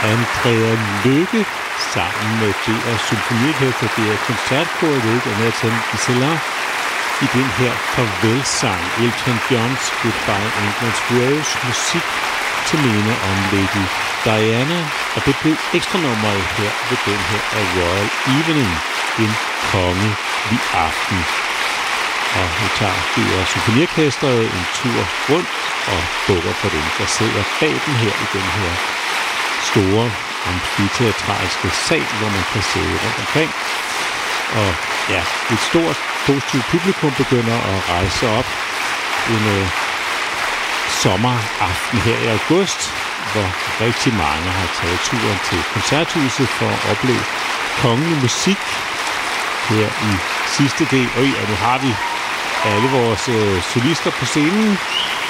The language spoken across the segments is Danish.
Andrea Lykke sammen med DR Symfoniorkester, DR Koncertkoret ledet af Nathan Iselin i den her farvelsang, Elton Johns Goodbye England's Rose, musik til minde om Lady Diana, og det blev ekstra nummeret her ved den her Royal Evening, en kongelig aften. Og nu tager DR Symfoniorkestret en tur rundt og bukker på dem, der sidder bag den her i den her store amfiteatralske sal, hvor man kan sidde rundt omkring. Og ja, et stort positivt publikum begynder at rejse op en sommeraften her i august, hvor rigtig mange har taget turen til koncerthuset for at opleve kongelig musik her i sidste del. Og nu har vi alle vores solister på scenen.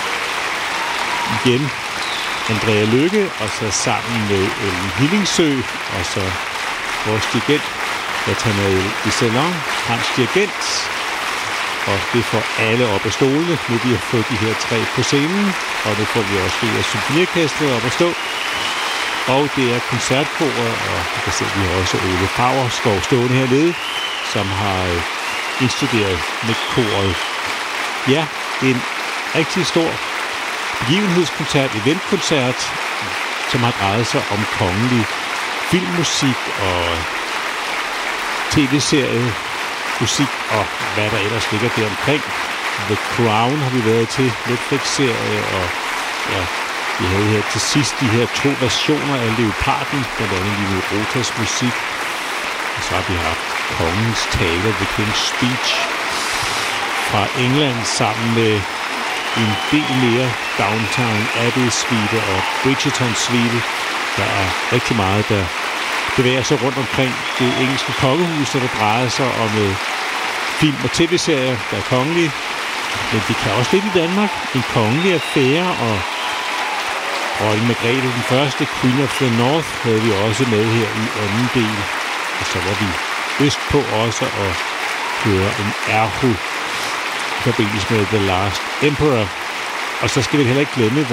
Igen Andrea Lykke, og så sammen med Ellen Hillingsø, og så vores dirigent Nathanael Iselin, hans dirigent. Og det får alle op af stolene, nu vi har fået de her tre på scenen. Og nu får vi også det her symfoniorkestret op at stå. Og det er koncertkoret, og jeg kan se, at vi har også Ole Favrskov stående hernede, som har indstuderet med koret. Ja, en rigtig stor begivenhedskoncert, eventkoncert, som har drejet sig om kongelig filmmusik og tv-serie, musik og hvad der ellers ligger der omkring. The Crown har vi været til, Netflix-serie, og ja, vi havde her til sidst de her to versioner af Leoparden, blandt andet Lino Rotas musik. Og så har vi haft kongens tale, The King's Speech, fra England sammen med en del mere Downton Abbey-suite og Bridgerton-suite. Der er rigtig meget, der bevæger sig rundt omkring det engelske kongehus, der drejer sig om film- og tv-serier, der er kongelige. Men det kan også lidt i Danmark. En kongelig affære, og dronning Margrethe den første, Queen of the North, havde vi også med her i anden del. Og så var vi østpå også og høre en erhu i forbindelse med The Last Emperor. Og så skal vi heller ikke glemme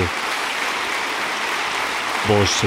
vores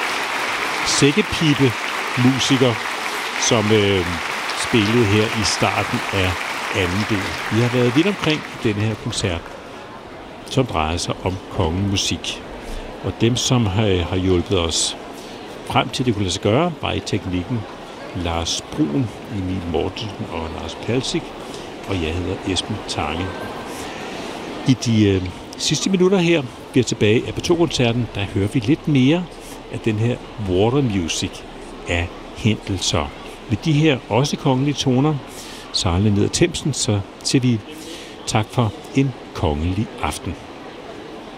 sækkepipe-musiker, som spillede her i starten af anden del. Vi har været vidt omkring denne her koncert, som drejer sig om kongemusik. Og dem, som har hjulpet os frem til det kunne lade sig gøre, var i teknikken Lars Brun, Emil Mortensen og Lars Palsik, og jeg hedder Esben Tange. I de sidste minutter her bliver tilbage af P2-koncerten, der hører vi lidt mere af den her water music af Händel. Så med de her også kongelige toner, sejlende ned ad Themsen, så siger vi tak for en kongelig aften.